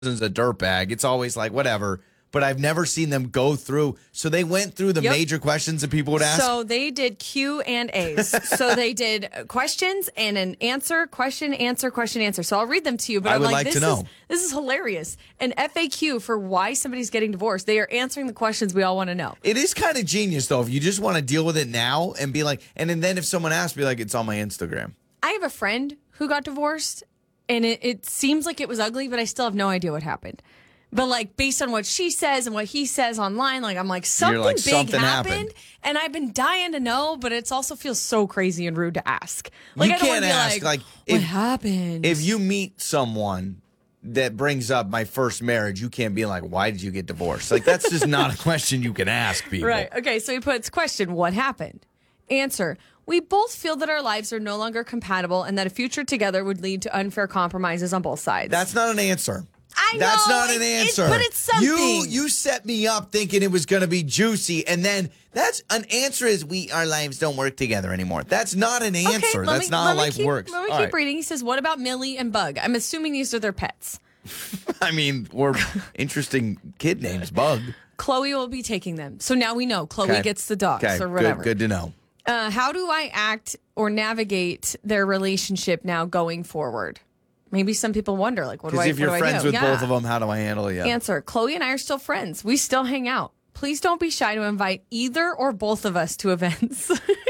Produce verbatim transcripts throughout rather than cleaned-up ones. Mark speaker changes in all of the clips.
Speaker 1: a dirtbag. It's always like, whatever. But I've never seen them go through. So they went through the yep. major questions that people would ask?
Speaker 2: So they did Q and A's. So they did questions and an answer, question, answer, question, answer. So I'll read them to you. But
Speaker 1: I
Speaker 2: I'm
Speaker 1: would
Speaker 2: like,
Speaker 1: like
Speaker 2: this
Speaker 1: to know.
Speaker 2: Is, this is hilarious. An F A Q for why somebody's getting divorced. They are answering the questions we all want to know.
Speaker 1: It is kind of genius, though, if you just want to deal with it now and be like, and then if someone asks, be like, it's on my Instagram.
Speaker 2: I have a friend who got divorced, and it, it seems like it was ugly, but I still have no idea what happened. But, like, based on what she says and what he says online, like, I'm like, something
Speaker 1: like,
Speaker 2: big
Speaker 1: something
Speaker 2: happened,
Speaker 1: happened.
Speaker 2: And I've been dying to know, but it also feels so crazy and rude to ask. Like,
Speaker 1: you
Speaker 2: I don't
Speaker 1: can't
Speaker 2: want to be
Speaker 1: ask,
Speaker 2: like,
Speaker 1: like,
Speaker 2: what
Speaker 1: if,
Speaker 2: happened?
Speaker 1: If you meet someone that brings up my first marriage, you can't be like, why did you get divorced? Like, that's just not a question you can ask people.
Speaker 2: Right. Okay, so he puts, question, what happened? Answer, we both feel that our lives are no longer compatible and that a future together would lead to unfair compromises on both sides.
Speaker 1: That's not an answer.
Speaker 2: I know.
Speaker 1: That's not
Speaker 2: it,
Speaker 1: an answer.
Speaker 2: It, but it's something.
Speaker 1: You you set me up thinking it was going to be juicy, and then that's an answer is we our lives don't work together anymore. That's not an answer.
Speaker 2: Okay,
Speaker 1: that's
Speaker 2: me,
Speaker 1: not how life
Speaker 2: keep,
Speaker 1: works.
Speaker 2: Let me
Speaker 1: All
Speaker 2: keep
Speaker 1: right.
Speaker 2: reading. He says, what about Millie and Bug? I'm assuming these are their pets.
Speaker 1: I mean, we're interesting kid names, Bug.
Speaker 2: Chloe will be taking them. So now we know Chloe
Speaker 1: Okay.
Speaker 2: gets the dogs
Speaker 1: Okay,
Speaker 2: or whatever.
Speaker 1: Good, good to know.
Speaker 2: Uh, how do I act or navigate their relationship now going forward? Maybe some people wonder, like, what do I do?
Speaker 1: Because if you're friends with
Speaker 2: yeah.
Speaker 1: both of them, how do I handle it? Yeah.
Speaker 2: Answer, Chloe and I are still friends. We still hang out. Please don't be shy to invite either or both of us to events.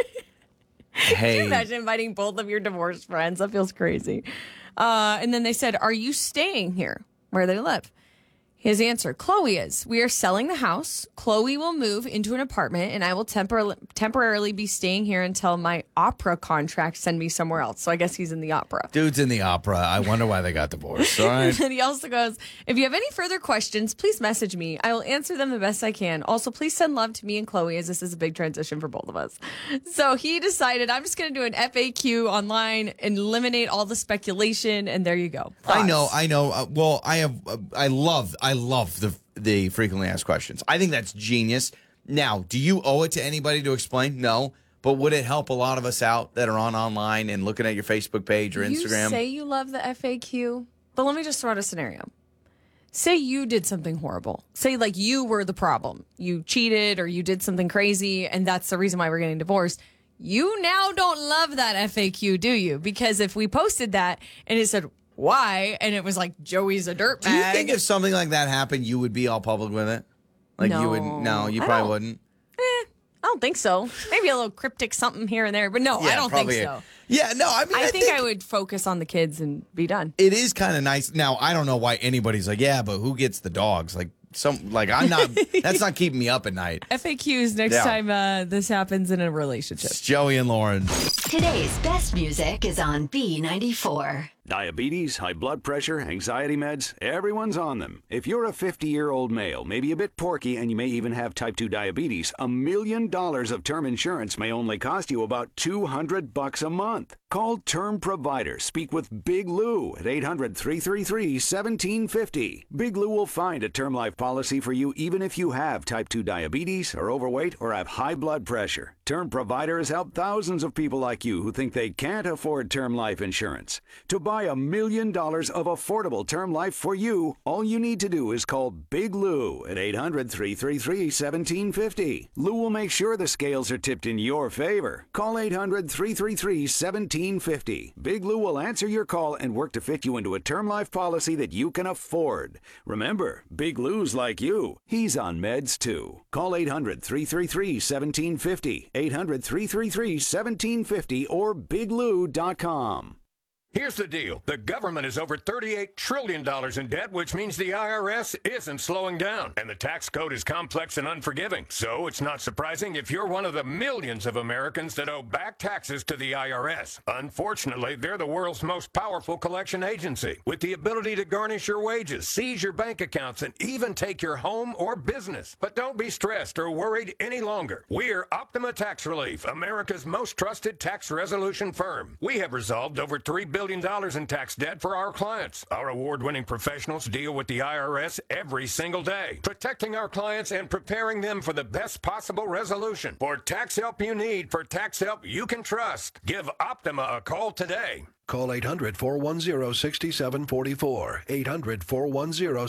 Speaker 1: Hey.
Speaker 2: Can you imagine inviting both of your divorced friends? That feels crazy. Uh, and then they said, are you staying here where they live? His answer, Chloe is. We are selling the house. Chloe will move into an apartment, and I will tempor- temporarily be staying here until my opera contract send me somewhere else. So I guess he's in the opera.
Speaker 1: Dude's in the opera. I wonder why they got divorced. All right.
Speaker 2: And he also goes, if you have any further questions, please message me. I will answer them the best I can. Also, please send love to me and Chloe, as this is a big transition for both of us. So he decided, I'm just going to do an F A Q online and eliminate all the speculation, and there you go. Thoughts?
Speaker 1: I know, I know. Uh, well, I have, uh, I love, I love the the frequently asked questions. I think that's genius. Now, do you owe it to anybody to explain? No. But would it help a lot of us out that are on online and looking at your Facebook page or Instagram?
Speaker 2: You say you love the F A Q, but let me just throw out a scenario. Say you did something horrible. Say like you were the problem. You cheated or you did something crazy, and that's the reason why we're getting divorced. You now don't love that F A Q, do you? Because if we posted that and it said, why? And it was like, Joey's a dirtbag.
Speaker 1: Do you think if something like that happened, you would be all public with it? Like
Speaker 2: no,
Speaker 1: you would? No, you
Speaker 2: I
Speaker 1: probably
Speaker 2: don't.
Speaker 1: wouldn't.
Speaker 2: Eh, I don't think so. Maybe a little cryptic something here and there, but no,
Speaker 1: Yeah,
Speaker 2: I don't think
Speaker 1: probably.
Speaker 2: so.
Speaker 1: Yeah, no, I mean,
Speaker 2: I,
Speaker 1: I,
Speaker 2: think, I would focus on the kids and be done.
Speaker 1: It is kind of nice. Now, I don't know why anybody's like, yeah, but who gets the dogs? Like, some, like I'm not. That's not keeping me up at night.
Speaker 2: F A Qs next
Speaker 1: Yeah.
Speaker 2: time uh, this happens in a relationship.
Speaker 1: It's Joey and Lauren.
Speaker 3: Today's best music is on B ninety-four.
Speaker 4: Diabetes, high blood pressure, anxiety meds, everyone's on them. If you're a fifty-year-old male, maybe a bit porky, and you may even have type two diabetes, a million dollars of term insurance may only cost you about two hundred bucks a month. Call Term Provider. Speak with Big Lou at eight hundred, three three three, one seven five zero. Big Lou will find a term life policy for you even if you have type two diabetes, are overweight, or have high blood pressure. Term Provider has helped thousands of people like you who think they can't afford term life insurance. To buy a million dollars of affordable term life for you, all you need to do is call Big Lou at eight hundred, three three three, one seven five zero. Lou will make sure the scales are tipped in your favor. Call eight hundred, three three three, one seven five zero. Big Lou will answer your call and work to fit you into a term life policy that you can afford. Remember, Big Lou's like you. He's on meds too. Call eight hundred, three three three, one seven five zero. eight hundred, three three three, one seven five zero or big lou dot com.
Speaker 5: Here's the deal. The government is over thirty-eight trillion dollars in debt, which means the I R S isn't slowing down. And the tax code is complex and unforgiving. So it's not surprising if you're one of the millions of Americans that owe back taxes to the I R S. Unfortunately, they're the world's most powerful collection agency, with the ability to garnish your wages, seize your bank accounts, and even take your home or business. But don't be stressed or worried any longer. We're Optima Tax Relief, America's most trusted tax resolution firm. We have resolved over three billion dollars in tax debt for our clients. Our award-winning professionals deal with the I R S every single day, protecting our clients and preparing them for the best possible resolution. For tax help you need, for tax help you can trust, give Optima a call today.
Speaker 6: Call eight hundred, four one zero, six seven four four. eight hundred, four one zero,